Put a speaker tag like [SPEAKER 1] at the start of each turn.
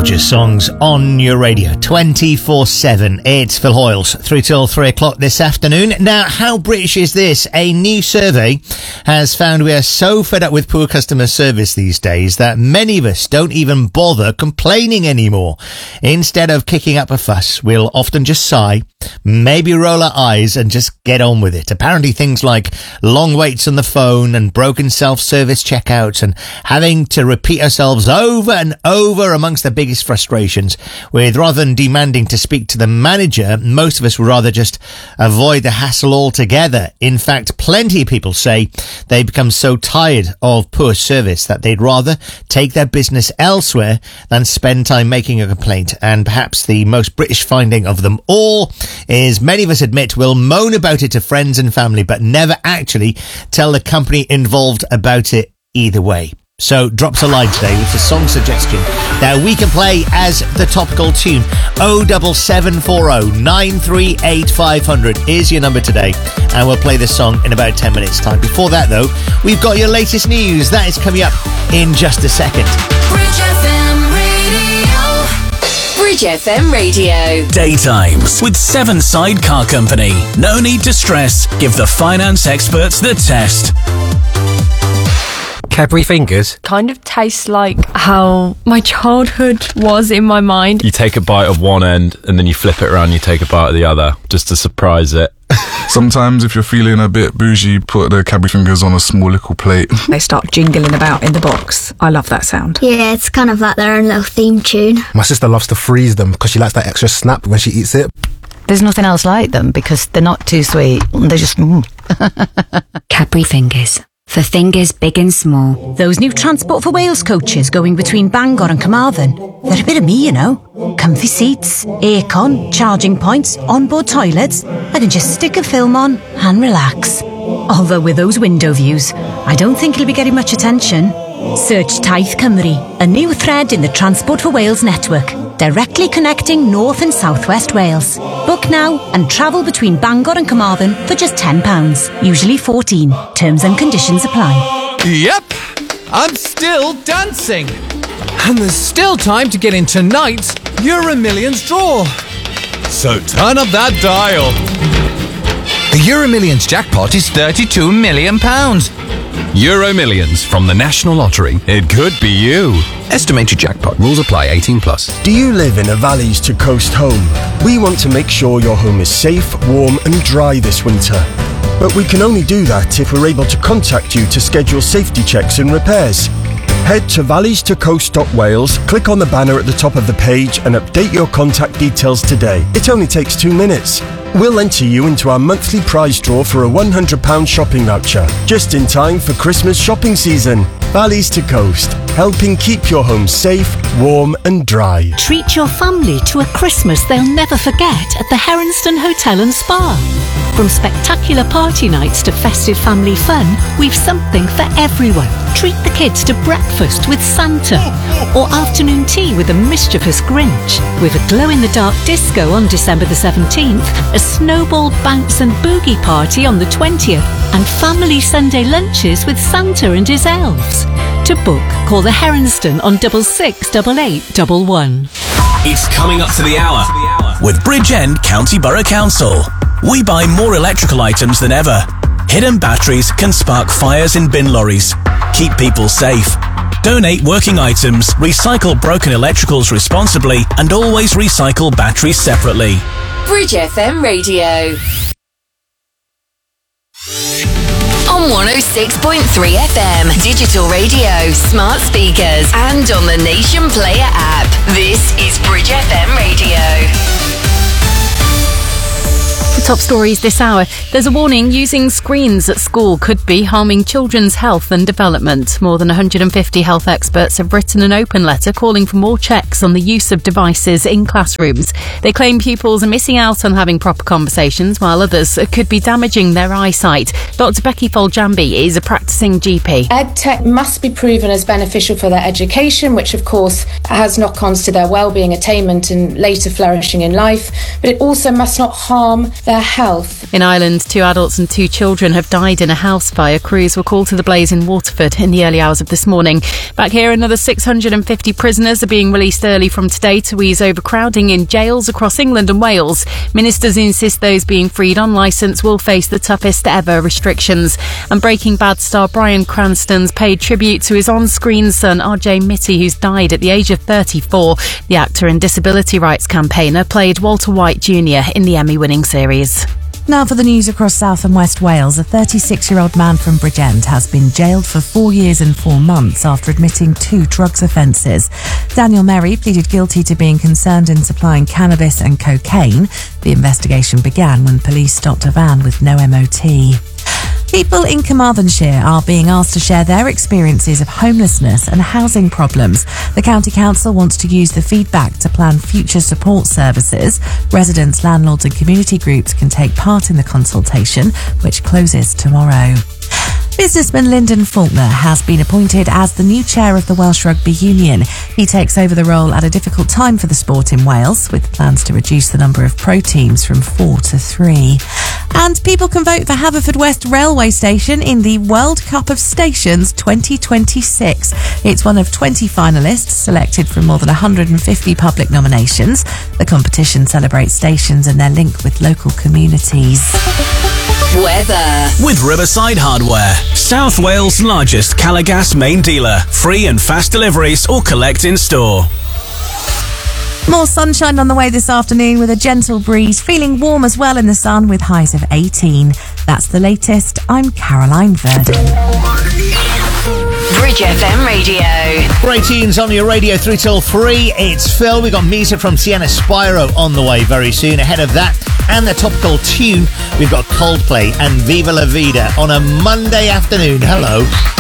[SPEAKER 1] gorgeous songs on your radio 24/7. It's Phil Hoyles through till 3 o'clock this afternoon. Now, how British is this? A new survey has found we are so fed up with poor customer service these days that many of us don't even bother complaining anymore. Instead of kicking up a fuss, we'll often just sigh, maybe roll our eyes and just get on with it. Apparently things like long waits on the phone and broken self-service checkouts and having to repeat ourselves over and over amongst the biggest frustrations, with rather than demanding to speak to the manager, most of us would rather just avoid the hassle altogether. In fact, plenty of people say they become so tired of poor service that they'd rather take their business elsewhere than spend time making a complaint. And perhaps the most British finding of them all is many of us admit we'll moan about it to friends and family, but never actually tell the company involved about it either way. So drop us a line today with a song suggestion that we can play as the topical tune. 07740 938 500 is your number today, and we'll play this song in about 10 minutes time. Before that though, we've got your latest news. That is coming up in just a second.
[SPEAKER 2] Bridge FM Radio. Bridge FM Radio.
[SPEAKER 3] Daytimes with Seven Side Car Company. No need to stress. Give the finance experts the test.
[SPEAKER 4] Cadbury Fingers
[SPEAKER 5] kind of tastes like how my childhood was in my mind.
[SPEAKER 6] You take a bite of one end and then you flip it around, you take a bite of the other just to surprise it.
[SPEAKER 7] Sometimes if you're feeling a bit bougie, put the Cadbury Fingers on a small little plate.
[SPEAKER 8] They start jingling about in the box. I love that sound.
[SPEAKER 9] Yeah, it's kind of like their own little theme tune.
[SPEAKER 4] My sister loves to freeze them because she likes that extra snap when she eats it.
[SPEAKER 10] There's nothing else like them because they're not too sweet. They're just...
[SPEAKER 11] Cadbury Fingers. For fingers big and small.
[SPEAKER 12] Those new Transport for Wales coaches going between Bangor and Carmarthen. They're a bit of me, you know. Comfy seats, aircon, charging points, onboard toilets. I can just stick a film on and relax. Although with those window views, I don't think it'll be getting much attention. Search Taith Cymru, a new thread in the Transport for Wales network, directly connecting North and South West Wales. Book now and travel between Bangor and Carmarthen for just £10, usually 14. Terms and conditions apply.
[SPEAKER 13] Yep, I'm still dancing. And there's still time to get in tonight's Euro Millions draw. So turn up that dial.
[SPEAKER 14] The Euro Millions jackpot is £32 million.
[SPEAKER 15] Euro Millions from the National Lottery. It could be you.
[SPEAKER 14] Estimated jackpot. Rules apply. 18+.
[SPEAKER 16] Do you live in a valleys to coast home? We want to make sure your home is safe, warm and dry this winter. But we can only do that if we're able to contact you to schedule safety checks and repairs. Head to valleys2coast.wales, click on the banner at the top of the page and update your contact details today. It only takes 2 minutes. We'll enter you into our monthly prize draw for a £100 shopping voucher, just in time for Christmas shopping season. Valleys to Coast, helping keep your home safe, warm and dry.
[SPEAKER 17] Treat your family to a Christmas they'll never forget at the Heronston Hotel and Spa. From spectacular party nights to festive family fun, we've something for everyone. Treat the kids to breakfast with Santa or afternoon tea with a mischievous Grinch. With a glow-in-the-dark disco on December the 17th, a snowball bounce and boogie party on the 20th, and family Sunday lunches with Santa and his elves. To book, call the Heronston on 668811.
[SPEAKER 3] It's coming up to the hour with Bridgend County Borough Council. We buy more electrical items than ever. Hidden batteries can spark fires in bin lorries. Keep people safe. Donate working items, recycle broken electricals responsibly, and always recycle batteries separately.
[SPEAKER 2] Bridge FM Radio. On 106.3 FM, digital radio, smart speakers, and on the Nation Player app. This is Bridge FM Radio.
[SPEAKER 5] Top stories this hour. There's a warning using screens at school could be harming children's health and development. More than 150 health experts have written an open letter calling for more checks on the use of devices in classrooms. They claim pupils are missing out on having proper conversations, while others could be damaging their eyesight. Dr. Becky Foljambi is a practising GP.
[SPEAKER 18] EdTech must be proven as beneficial for their education, which of course has knock-ons to their well-being, attainment and later flourishing in life, but it also must not harm their their health.
[SPEAKER 5] In Ireland, 2 adults and 2 children have died in a house fire. Crews were called to the blaze in Waterford in the early hours of this morning. Back here, another 650 prisoners are being released early from today to ease overcrowding in jails across England and Wales. Ministers insist those being freed on licence will face the toughest ever restrictions. And Breaking Bad star Bryan Cranston's paid tribute to his on-screen son RJ Mitty, who's died at the age of 34. The actor and disability rights campaigner played Walter White Jr. in the Emmy-winning series.
[SPEAKER 19] Now for the news across South and West Wales. A 36-year-old man from Bridgend has been jailed for 4 years and 4 months after admitting 2 drugs offences. Daniel Merry pleaded guilty to being concerned in supplying cannabis and cocaine. The investigation began when police stopped a van with no MOT. People in Carmarthenshire are being asked to share their experiences of homelessness and housing problems. The County Council wants to use the feedback to plan future support services. Residents, landlords and community groups can take part in the consultation, which closes tomorrow. Businessman Lyndon Faulkner has been appointed as the new chair of the Welsh Rugby Union. He takes over the role at a difficult time for the sport in Wales, with plans to reduce the number of pro teams from 4 to 3. And people can vote for Haverfordwest Railway Station in the World Cup of Stations 2026. It's one of 20 finalists selected from more than 150 public nominations. The competition celebrates stations and their link with local communities.
[SPEAKER 2] Weather.
[SPEAKER 3] With Riverside Hardware, South Wales' largest Calagas main dealer. Free and fast deliveries or collect in store.
[SPEAKER 19] More sunshine on the way this afternoon with a gentle breeze. Feeling warm as well in the sun with highs of 18. That's the latest. I'm Caroline Verdon.
[SPEAKER 2] Bridge FM Radio.
[SPEAKER 1] Great tunes on your radio through till 3. It's Phil. We've got music from Sienna Spyro on the way very soon. Ahead of that and the topical tune, we've got Coldplay and Viva La Vida on a Monday afternoon. Hello.